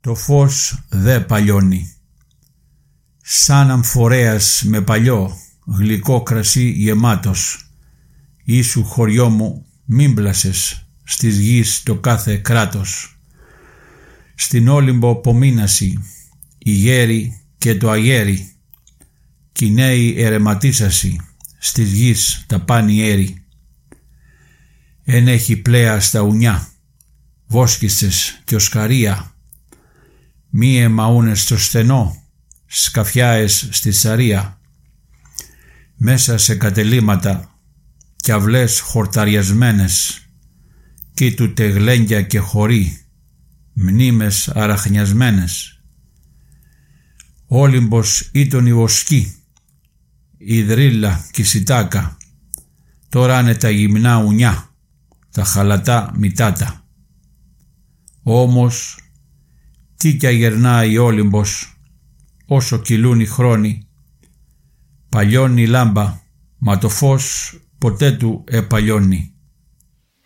Το φως δε παλιώνει. Σαν αμφορέας με παλιό γλυκό κρασί γεμάτος, ήσου χωριό μου μην πλάσες στις γης το κάθε κράτος. Στην Όλυμπο πομείνασι η γέρη και το αγέρι, κι οι νέοι ερεματίσασι στις γης τα πάνι έρη. Εν έχει πλέα στα ουνιά, βόσκισες και οσκαρία, μη εμαούνες στο στενό, σκαφιάες στη σαρία. Μέσα σε κατελήματα κι αυλές χορταριασμένες, κοίτουτε γλένια και χωρί, μνήμες αραχνιασμένες. Όλυμπος ήταν η βοσκή, η δρύλα κι η σιτάκα, τώρα είναι τα γυμνά ουνιά, τα χαλατά μητάτα. Όμως τι κι αγερνάει η Όλυμπος, όσο κυλούν οι χρόνοι, παλιώνει η λάμπα, μα το φως ποτέ του επαλιώνει.